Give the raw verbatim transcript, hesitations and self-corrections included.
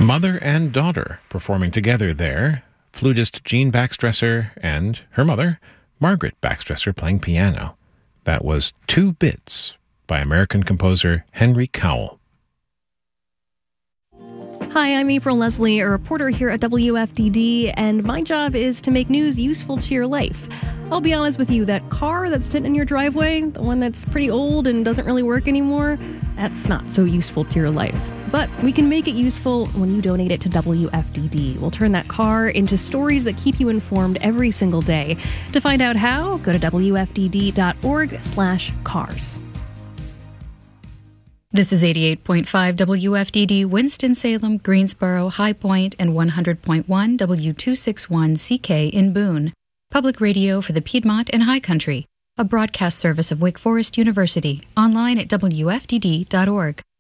Mother and daughter performing together there. Flutist Jean Baxtresser and her mother, Margaret Baxtresser, playing piano. That was Two Bits by American composer Henry Cowell. Hi, I'm April Leslie, a reporter here at W F D D, and my job is to make news useful to your life. I'll be honest with you, that car that's sitting in your driveway, the one that's pretty old and doesn't really work anymore, that's not so useful to your life. But we can make it useful when you donate it to W F D D. We'll turn that car into stories that keep you informed every single day. To find out how, go to W F D D dot org slash cars. This is eighty-eight point five W F D D, Winston-Salem, Greensboro, High Point, and one hundred point one W two sixty-one C K in Boone. Public radio for the Piedmont and High Country. A broadcast service of Wake Forest University. Online at W F D D dot org.